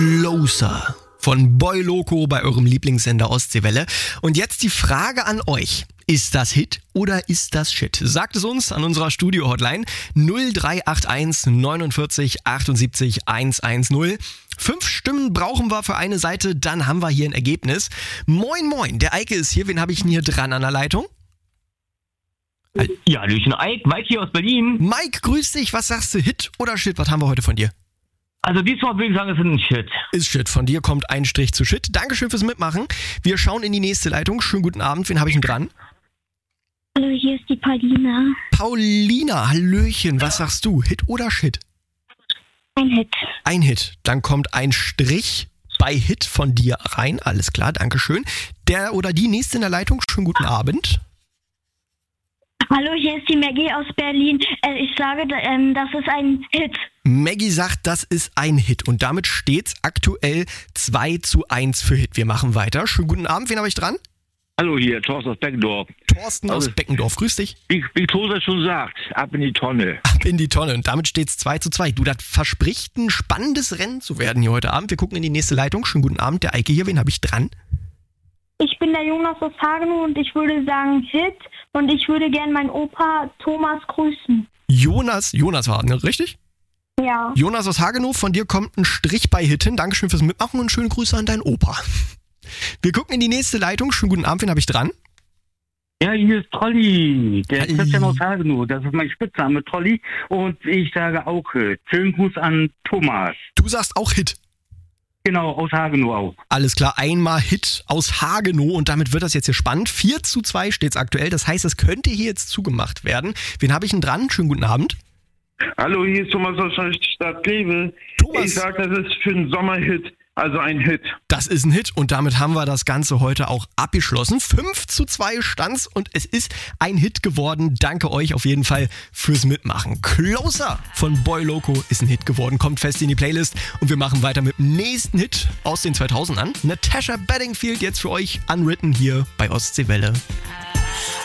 Closer von Boy Loco bei eurem Lieblingssender Ostseewelle. Und jetzt die Frage an euch. Ist das Hit oder ist das Shit? Sagt es uns an unserer Studio-Hotline 0381 49 78 110. 5 Stimmen brauchen wir für eine Seite, dann haben wir hier ein Ergebnis. Moin, moin, der Eike ist hier. Wen habe ich denn hier dran an der Leitung? Ja, Hallöchen, Mike hier aus Berlin. Mike, grüß dich. Was sagst du, Hit oder Shit? Was haben wir heute von dir? Also diesmal würde ich sagen, es ist ein Shit. Ist Shit. Von dir kommt ein Strich zu Shit. Dankeschön fürs Mitmachen. Wir schauen in die nächste Leitung. Schönen guten Abend. Wen habe ich denn dran? Hallo, hier ist die Paulina. Paulina, Hallöchen. Was sagst du, Hit oder Shit? Ein Hit. Ein Hit. Dann kommt ein Strich bei Hit von dir rein. Alles klar, Dankeschön. Der oder die nächste in der Leitung. Schönen guten Abend. Hallo, hier ist die Maggie aus Berlin. Ich sage, das ist ein Hit. Maggie sagt, das ist ein Hit. Und damit steht's aktuell 2:1 für Hit. Wir machen weiter. Schönen guten Abend. Wen habe ich dran? Hallo hier, Thorsten aus Beckendorf. Thorsten aus Beckendorf. Grüß dich. Wie Tosa schon sagt, ab in die Tonne. Ab in die Tonne. Und damit steht's 2:2. Du, das verspricht ein spannendes Rennen zu werden hier heute Abend. Wir gucken in die nächste Leitung. Schönen guten Abend. Der Eike hier. Wen habe ich dran? Ich bin der Jonas aus Hagenow und ich würde sagen Hit. Und ich würde gern meinen Opa Thomas grüßen. Jonas war, ne? Richtig? Ja. Jonas aus Hagenow, von dir kommt ein Strich bei Hit hin. Dankeschön fürs Mitmachen und schöne Grüße an deinen Opa. Wir gucken in die nächste Leitung. Schönen guten Abend, wen habe ich dran? Ja, hier ist Trolli, der Halli. Christian aus Hagenow. Das ist mein Spitzname, Trolli. Und ich sage auch Hit. Schönen Gruß an Thomas. Du sagst auch Hit. Genau, aus Hagenow auch. Alles klar, einmal Hit aus Hagenow und damit wird das jetzt hier spannend. 4:2 steht's aktuell, das heißt, es könnte hier jetzt zugemacht werden. Wen habe ich denn dran? Schönen guten Abend. Hallo, hier ist Thomas aus der Stadt Kleve. Thomas. Ich sage, das ist für einen Sommerhit, also ein Hit. Das ist ein Hit und damit haben wir das Ganze heute auch abgeschlossen. 5:2 stand's und es ist ein Hit geworden. Danke euch auf jeden Fall fürs Mitmachen. Closer von Boy Loco ist ein Hit geworden, kommt fest in die Playlist und wir machen weiter mit dem nächsten Hit aus den 2000ern. Natasha Bedingfield jetzt für euch Unwritten hier bei Ostseewelle.